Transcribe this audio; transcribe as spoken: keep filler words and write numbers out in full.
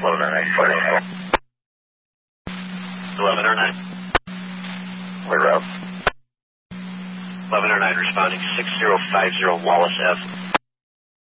eleven oh nine, forty. eleven oh nine. We're up. eleven oh nine responding six zero five zero Wallace Ave.